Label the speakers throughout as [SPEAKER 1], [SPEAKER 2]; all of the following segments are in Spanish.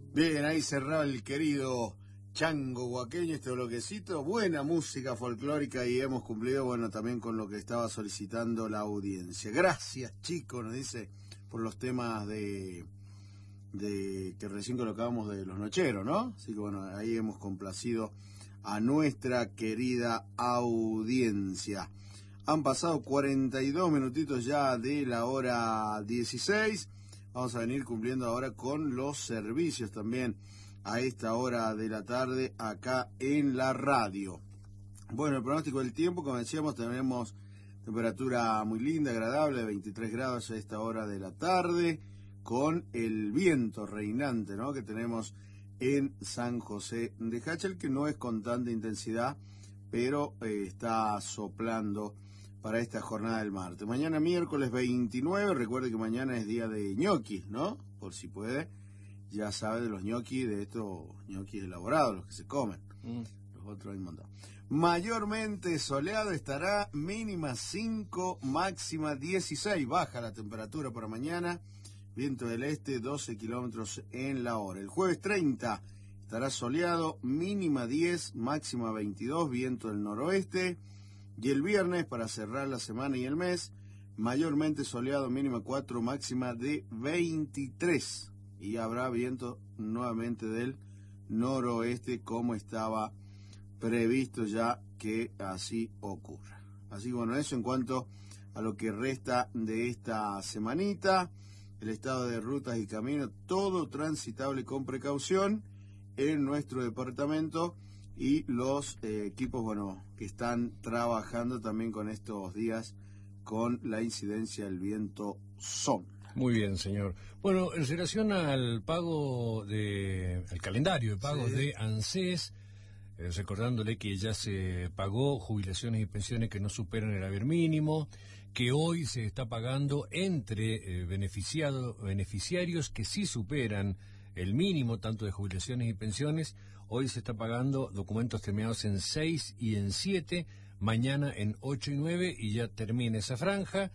[SPEAKER 1] Bien, ahí cerraba el querido Chango Huaqueño este bloquecito. Buena música folclórica y hemos cumplido, bueno, también con lo que estaba solicitando la audiencia. Gracias, chicos, nos dice, por los temas de que recién colocábamos de los nocheros, ¿no? Así que bueno, ahí hemos complacido a nuestra querida audiencia. Han pasado 42 minutitos ya de la hora 16. Vamos a venir cumpliendo ahora con los servicios también a esta hora de la tarde acá en la radio. Bueno, el pronóstico del tiempo, como decíamos, tenemos temperatura muy linda, agradable, de 23 grados a esta hora de la tarde, con el viento reinante, ¿no?, que tenemos en San José de Hachal, que no es con tanta intensidad, pero está soplando para esta jornada del martes. Mañana miércoles 29, recuerde que mañana es día de ñoquis, ¿no? Por si puede, ya sabe de los ñoquis, de estos ñoquis elaborados, los que se comen. Los otros hay un montón. Mayormente soleado estará, mínima 5, máxima 16. Baja la temperatura para mañana, viento del este 12 kilómetros en la hora. El jueves 30 estará soleado, mínima 10, máxima 22, viento del noroeste. Y el viernes, para cerrar la semana y el mes, mayormente soleado, mínima 4, máxima de 23. Y habrá viento nuevamente del noroeste, como estaba previsto ya que así ocurra. Así que bueno, eso en cuanto a lo que resta de esta semanita. El estado de rutas y caminos, todo transitable con precaución en nuestro departamento. Y los equipos, bueno, que están trabajando también con estos días con la incidencia del viento sombra.
[SPEAKER 2] Muy bien, señor. Bueno, en relación al pago al calendario de pagos de ANSES, recordándole que ya se pagó jubilaciones y pensiones que no superan el haber mínimo, que hoy se está pagando entre beneficiarios que sí superan el mínimo, tanto de jubilaciones y pensiones. Hoy se está pagando documentos terminados en 6 y en 7, mañana en 8 y 9, y ya termina esa franja.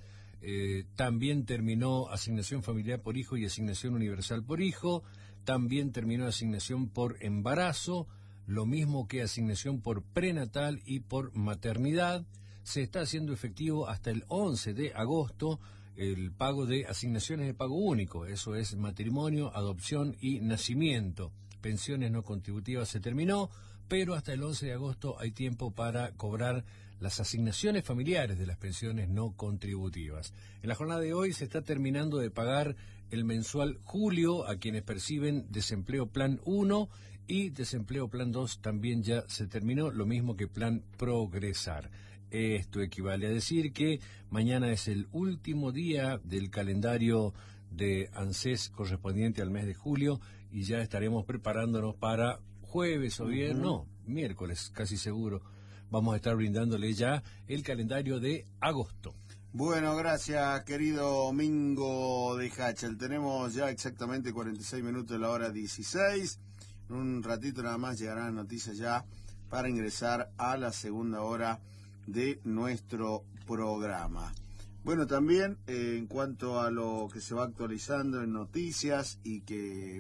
[SPEAKER 2] También terminó asignación familiar por hijo y asignación universal por hijo. También terminó asignación por embarazo, lo mismo que asignación por prenatal y por maternidad. Se está haciendo efectivo hasta el 11 de agosto el pago de asignaciones de pago único, eso es matrimonio, adopción y nacimiento. Pensiones no contributivas se terminó, pero hasta el 11 de agosto hay tiempo para cobrar las asignaciones familiares de las pensiones no contributivas. En la jornada de hoy se está terminando de pagar el mensual julio a quienes perciben desempleo plan 1 y desempleo plan 2 también ya se terminó, lo mismo que plan progresar. Esto equivale a decir que mañana es el último día del calendario de ANSES correspondiente al mes de julio y ya estaremos preparándonos para jueves o viernes, no, miércoles casi seguro. Vamos a estar brindándole ya el calendario de agosto.
[SPEAKER 1] Bueno, gracias, querido Mingo de Hachal. Tenemos ya exactamente 46 minutos de la hora 16. En un ratito nada más llegarán noticias ya para ingresar a la segunda hora de nuestro programa. Bueno, también en cuanto a lo que se va actualizando en noticias y que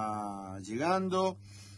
[SPEAKER 1] va llegando,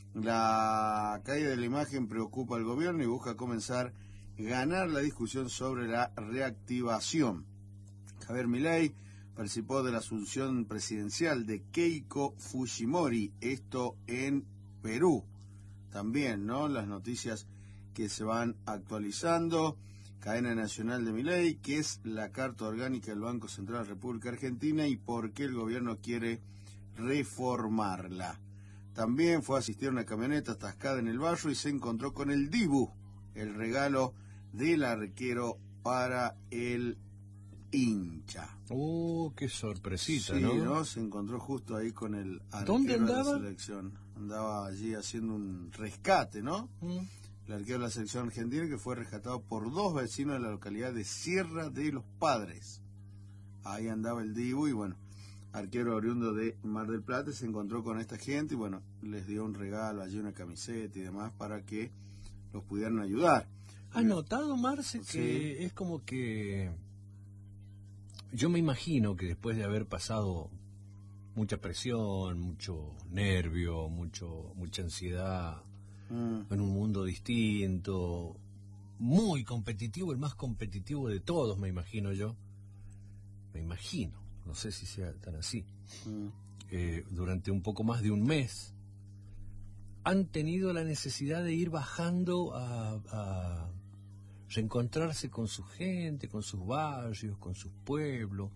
[SPEAKER 1] la caída de la imagen preocupa al gobierno y busca comenzar a ganar la discusión sobre la reactivación. Javier Milei participó de la asunción presidencial de Keiko Fujimori, esto en Perú. También, ¿no?, las noticias que se van actualizando. Cadena nacional de Milei, que es la Carta Orgánica del Banco Central de la República Argentina y por qué el gobierno quiere reformarla. También fue a asistir a una camioneta atascada en el barrio y se encontró con el Dibu, el regalo del arquero para el hincha.
[SPEAKER 2] Qué sorpresita,
[SPEAKER 1] sí,
[SPEAKER 2] ¿no?
[SPEAKER 1] Se encontró justo ahí con el arquero.
[SPEAKER 2] ¿Dónde andaba?
[SPEAKER 1] De la selección. Andaba allí haciendo un rescate, ¿no? El arquero de la selección argentina, que fue rescatado por 2 vecinos de la localidad de Sierra de los Padres. Ahí andaba el Dibu y bueno, arquero oriundo de Mar del Plata, se encontró con esta gente y bueno, les dio un regalo, allí una camiseta y demás para que los pudieran ayudar.
[SPEAKER 2] ¿Has notado, Marce, que
[SPEAKER 1] sí,
[SPEAKER 2] es como que yo me imagino que después de haber pasado mucha presión, mucho nervio, mucha ansiedad, en un mundo distinto, muy competitivo, el más competitivo de todos, me imagino yo. Me imagino, no sé si sea tan así. Durante un poco más de un mes han tenido la necesidad de ir bajando a reencontrarse con su gente, con sus barrios, con sus pueblos,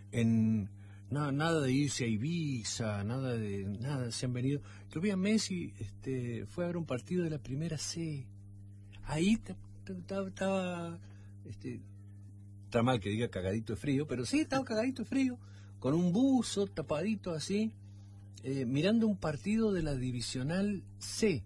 [SPEAKER 2] nada de irse a Ibiza, nada, se han venido. Yo vi a Messi, fue a ver un partido de la Primera C. Ahí estaba, está mal que diga cagadito de frío, pero sí, estaba cagadito de frío, con un buzo tapadito así, mirando un partido de la Divisional C,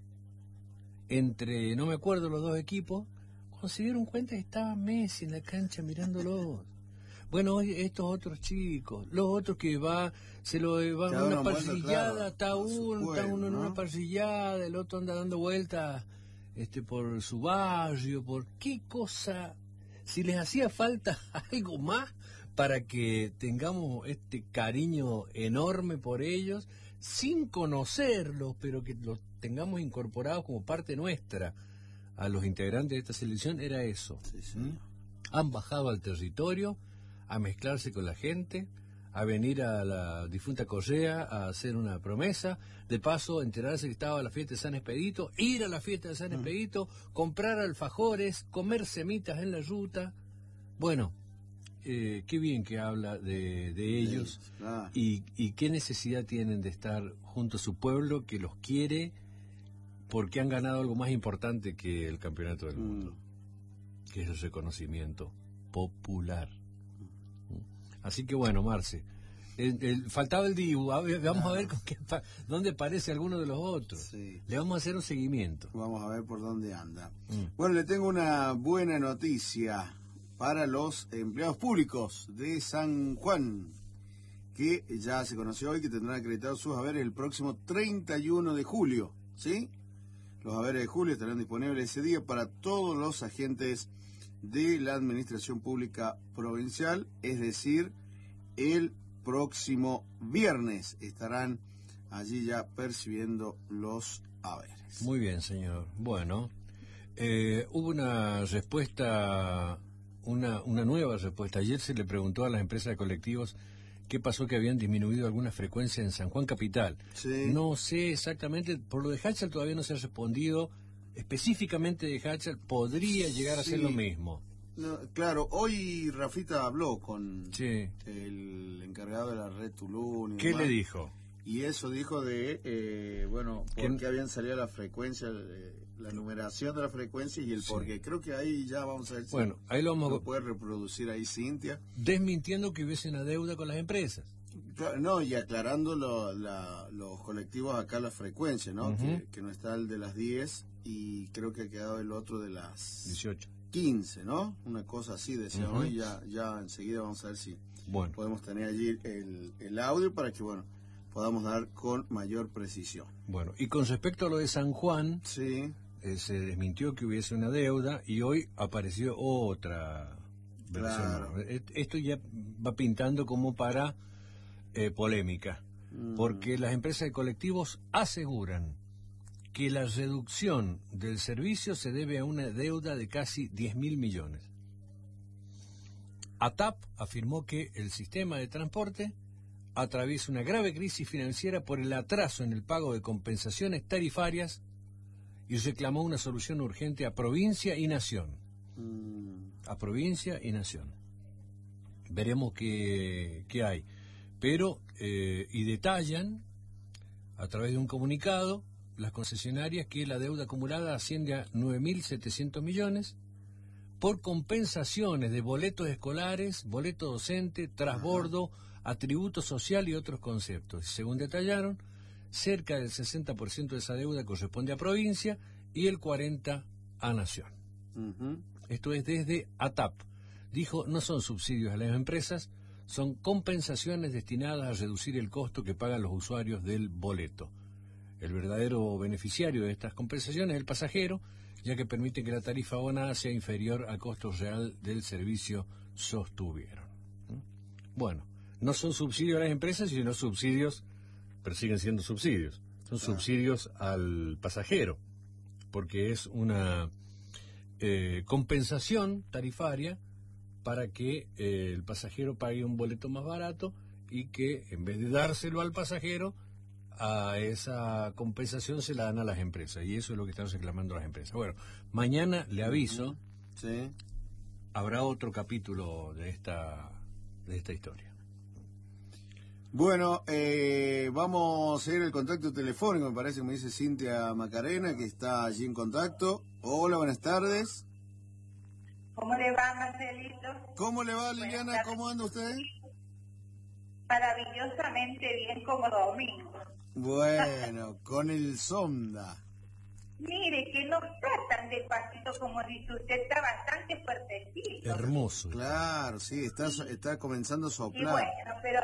[SPEAKER 2] entre, no me acuerdo, los dos equipos. Cuando se dieron cuenta estaba Messi en la cancha mirándolos. Bueno, estos otros chicos, los otros que van a una parrillada, claro, está uno en una parrillada, el otro anda dando vueltas por su barrio, por qué cosa, si les hacía falta algo más para que tengamos este cariño enorme por ellos, sin conocerlos, pero que los tengamos incorporados como parte nuestra a los integrantes de esta selección, era eso.
[SPEAKER 1] Sí.
[SPEAKER 2] Han bajado al territorio a mezclarse con la gente, a venir a la difunta Correa a hacer una promesa, de paso enterarse que estaba la fiesta de San Expedito, ir a la fiesta de San Expedito, comprar alfajores, comer semitas en la ruta. Bueno, qué bien que habla de ellos, y qué necesidad tienen de estar junto a su pueblo que los quiere, porque han ganado algo más importante que el campeonato del mundo, que es el reconocimiento popular. Así que bueno, Marce, faltaba el Dibu, vamos a ver dónde aparece alguno de los otros.
[SPEAKER 1] Sí.
[SPEAKER 2] Le vamos a hacer un seguimiento.
[SPEAKER 1] Vamos a ver por dónde anda. Bueno, le tengo una buena noticia para los empleados públicos de San Juan, que ya se conoció hoy que tendrán acreditados sus haberes el próximo 31 de julio, ¿sí? Los haberes de julio estarán disponibles ese día para todos los agentes de la Administración Pública Provincial, es decir, el próximo viernes estarán allí ya percibiendo los haberes.
[SPEAKER 2] Muy bien, señor. Bueno, hubo una respuesta, una nueva respuesta. Ayer se le preguntó a las empresas de colectivos qué pasó, que habían disminuido alguna frecuencia en San Juan Capital.
[SPEAKER 1] Sí.
[SPEAKER 2] No sé exactamente, por lo de Hatchell todavía no se ha respondido. Específicamente de Hatchell podría llegar a ser lo mismo.
[SPEAKER 1] No, claro, hoy Rafita habló con el encargado de la red Tulum.
[SPEAKER 2] ¿Qué le dijo?
[SPEAKER 1] Y eso dijo de, por qué habían salido la frecuencia, la numeración de la frecuencia y el por qué. Creo que ahí ya vamos a ver si
[SPEAKER 2] ahí lo vamos
[SPEAKER 1] a poder reproducir ahí, Cintia.
[SPEAKER 2] Desmintiendo que hubiese una deuda con las empresas.
[SPEAKER 1] No, y aclarando los colectivos acá la frecuencia, ¿no? Que no está el de las 10 y creo que ha quedado el otro de las
[SPEAKER 2] 18.
[SPEAKER 1] 15, ¿no? Una cosa así, decía hoy, ya enseguida vamos a ver si podemos tener allí el audio para que, podamos dar con mayor precisión.
[SPEAKER 2] Bueno, y con respecto a lo de San Juan,
[SPEAKER 1] se
[SPEAKER 2] desmintió que hubiese una deuda y hoy apareció otra versión. Claro. Esto ya va pintando como para polémica, porque las empresas de colectivos aseguran que la reducción del servicio se debe a una deuda de casi 10.000 millones. ATAP afirmó que el sistema de transporte atraviesa una grave crisis financiera por el atraso en el pago de compensaciones tarifarias y reclamó una solución urgente a provincia y nación. A provincia y nación. Veremos qué hay. Pero, y detallan, a través de un comunicado, las concesionarias, que la deuda acumulada asciende a 9.700 millones por compensaciones de boletos escolares, boleto docente, transbordo, atributo social y otros conceptos. Según detallaron, cerca del 60% de esa deuda corresponde a provincia y el 40% a nación. Esto es desde ATAP. Dijo, no son subsidios a las empresas, son compensaciones destinadas a reducir el costo que pagan los usuarios del boleto. El verdadero beneficiario de estas compensaciones es el pasajero, ya que permite que la tarifa abonada sea inferior al costo real del servicio, sostuvieron. Bueno, no son subsidios a las empresas, sino subsidios, pero siguen siendo subsidios. Son subsidios al pasajero, porque es una compensación tarifaria para que el pasajero pague un boleto más barato y que en vez de dárselo al pasajero, a esa compensación se la dan a las empresas, y eso es lo que están reclamando las empresas. Bueno, mañana le aviso,
[SPEAKER 1] sí,
[SPEAKER 2] habrá otro capítulo de esta historia.
[SPEAKER 1] Bueno, vamos a seguir el contacto telefónico, me parece que me dice Cintia Macarena, que está allí en contacto. Hola, buenas tardes.
[SPEAKER 3] ¿Cómo le va, Marcelito?
[SPEAKER 1] ¿Cómo le va, Liliana? ¿Cómo anda usted?
[SPEAKER 3] Maravillosamente bien, como domingo.
[SPEAKER 1] Bueno, con el sonda.
[SPEAKER 3] Mire, que no está tan despacito como dice usted, está bastante fuertecito.
[SPEAKER 2] Hermoso.
[SPEAKER 1] Claro, sí, está comenzando a
[SPEAKER 3] Y
[SPEAKER 1] soplar.
[SPEAKER 3] bueno, pero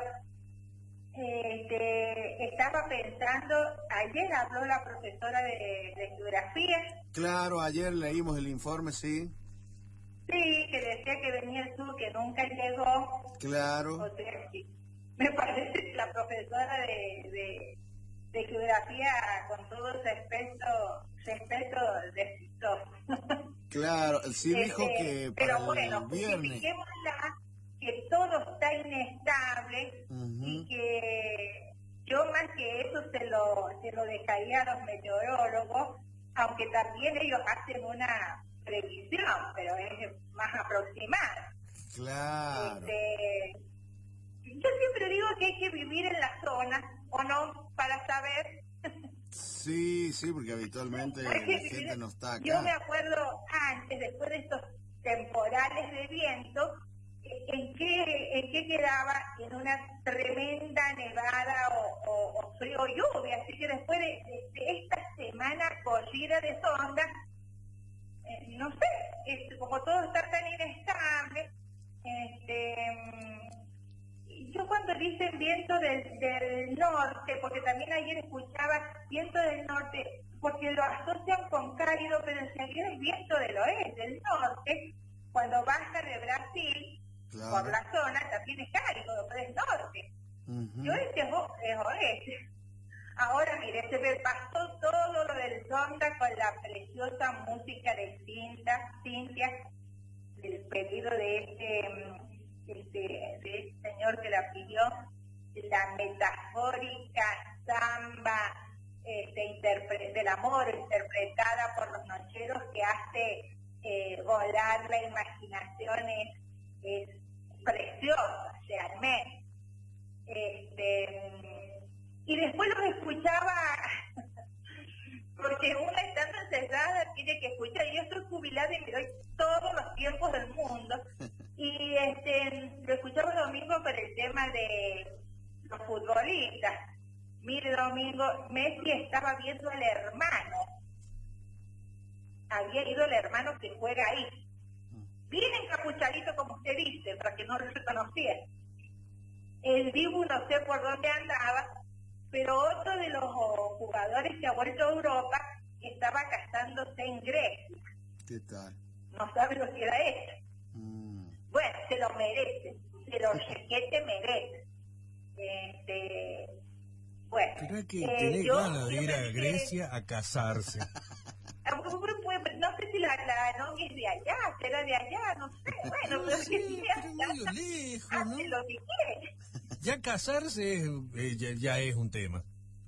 [SPEAKER 3] estaba pensando, ayer habló la profesora de geografía.
[SPEAKER 1] Claro, ayer leímos el informe, sí.
[SPEAKER 3] Sí, que decía que venía el sur, que nunca llegó.
[SPEAKER 1] Claro.
[SPEAKER 3] O sea, sí, me parece que la profesora de geografía, con todo respeto despistó.
[SPEAKER 1] Claro, sí dijo que para
[SPEAKER 3] pero bueno,
[SPEAKER 1] el viernes.
[SPEAKER 3] justifiquémosla que todo está inestable y que yo más que eso se lo dejaría a los meteorólogos, aunque también ellos hacen una previsión, pero es más aproximada.
[SPEAKER 1] Claro.
[SPEAKER 3] Yo siempre digo que hay que vivir en la zona, ¿o no? Para saber.
[SPEAKER 1] Sí, porque habitualmente la gente no está acá.
[SPEAKER 3] Yo me acuerdo antes, después de estos temporales de viento, en qué quedaba en una tremenda nevada o frío o lluvia. Así que después de esta semana corrida de sonda, no sé, como todo está tan inestable, yo cuando dicen viento del norte, porque también ayer escuchaba viento del norte, porque lo asocian con cálido, pero en realidad es viento del oeste, del norte, cuando baja de Brasil, claro, por la zona, también es cálido, pero es norte. Yo es oeste. Ahora, mire, se me pasó todo lo del sonda con la preciosa música de Cintia, del pedido de este señor que la pidió, la metafórica samba del amor interpretada por los nocheros, que hace volar la imaginación, es preciosa realmente. Y después los escuchaba, porque una estando encerrada tiene que escuchar. Yo estoy jubilada y me doy todos los tiempos del mundo. Y lo escuchaba el domingo por el tema de los futbolistas. Mire, domingo, Messi estaba viendo al hermano. Había ido el hermano que juega ahí. Bien encapuchadito, como usted dice, para que no lo reconociera. El Dibu no sé por dónde andaba, pero otro de los jugadores que ha vuelto a Europa estaba casándose en Grecia.
[SPEAKER 1] ¿Qué tal?
[SPEAKER 3] No sabe lo que era eso. Bueno, se lo merece, se lo requete merece. Bueno.
[SPEAKER 2] ¿Será que tenés ganas de ir a Grecia a casarse?
[SPEAKER 3] No sé si la novia es de allá, será de allá, no sé. Bueno,
[SPEAKER 2] no
[SPEAKER 3] pero
[SPEAKER 2] sé,
[SPEAKER 3] que si
[SPEAKER 2] pero medio lejos, ¿no?
[SPEAKER 3] hace lo que quiere.
[SPEAKER 2] Ya casarse ya es un tema.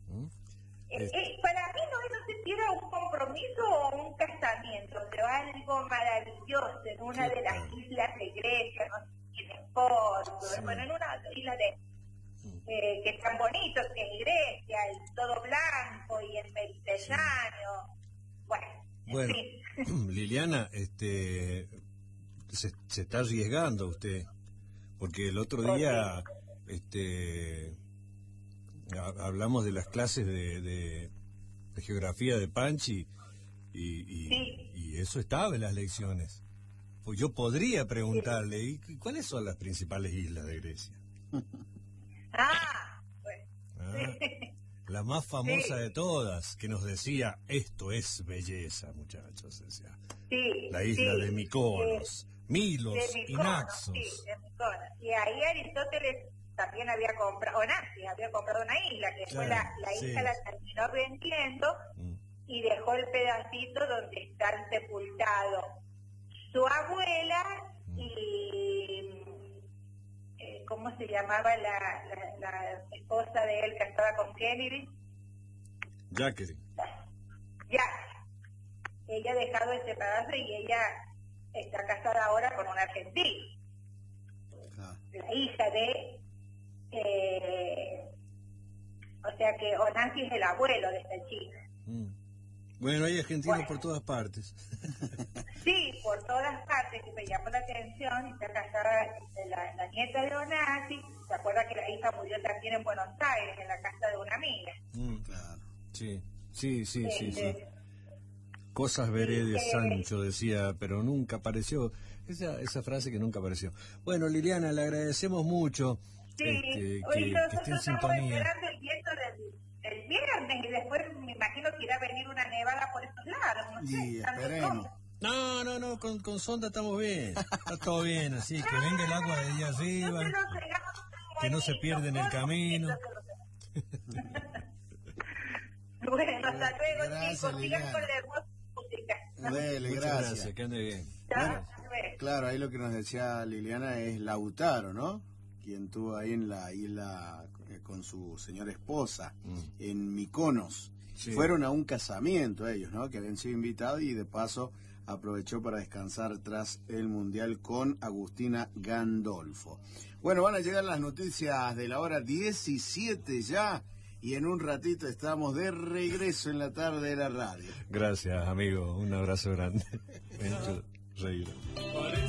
[SPEAKER 3] Para mí no sé si era un compromiso o un casamiento, pero algo maravilloso en una de las islas de Grecia, no sé si en Porto, sí. Bueno, en una isla que es tan bonito, que es Grecia, y todo blanco, y el Mediterráneo. Sí.
[SPEAKER 2] Bueno,
[SPEAKER 3] sí.
[SPEAKER 2] Liliana, se está arriesgando usted, porque el otro día hablamos de las clases de geografía de Panchi y eso estaba en las lecciones. Pues yo podría preguntarle, ¿y cuáles son las principales islas de Grecia? La más famosa de todas, que nos decía, esto es belleza, muchachos. Decía. La isla de Mykonos, Milos y Naxos.
[SPEAKER 3] Sí, de Mykonos. Y ahí Aristóteles también había comprado, Onassis había comprado una isla, que después la hija la terminó vendiendo y dejó el pedacito donde están sepultados su abuela y ¿cómo se llamaba la esposa de él casada con Kennedy?
[SPEAKER 2] Jacqueline.
[SPEAKER 3] Ya, ella ha dejado ese pedazo y ella está casada ahora con un argentino. La hija de... o sea que Onassis es el abuelo de esta chica.
[SPEAKER 2] Bueno, hay argentinos por todas partes.
[SPEAKER 3] Sí, por todas partes, que me llamó la atención. Está casada la nieta de Onassis. ¿Se acuerda que la hija murió también en Buenos Aires, en la casa de una amiga?
[SPEAKER 2] Claro. Sí. Cosas veré de Sancho, decía, pero nunca apareció. Esa frase que nunca apareció. Bueno, Liliana, le agradecemos mucho que esté en sintonía.
[SPEAKER 3] Esperando el viento del viernes y después me imagino que irá a venir una nevada por esos lados. No sé,
[SPEAKER 1] y esperemos.
[SPEAKER 2] No, con sonda estamos bien. Está todo bien, así que venga el agua de allá arriba, que no se pierda en el camino.
[SPEAKER 3] Bueno, hasta luego,
[SPEAKER 1] gracias,
[SPEAKER 3] chicos. Sigan
[SPEAKER 1] Liliana.
[SPEAKER 3] con la hermosa música.
[SPEAKER 1] Dele,
[SPEAKER 2] Muchas gracias, que ande bien.
[SPEAKER 1] Bueno, claro, ahí lo que nos decía Liliana es Lautaro, ¿no? Quien tuvo ahí en la isla con su señora esposa, en Mykonos. Sí. Fueron a un casamiento ellos, ¿no? Que habían sido invitados y de paso aprovechó para descansar tras el Mundial con Agustina Gandolfo. Bueno, van a llegar las noticias de la hora 17 ya. Y en un ratito estamos de regreso en la tarde de la radio.
[SPEAKER 2] Gracias, amigo. Un abrazo grande. Me he hecho reír.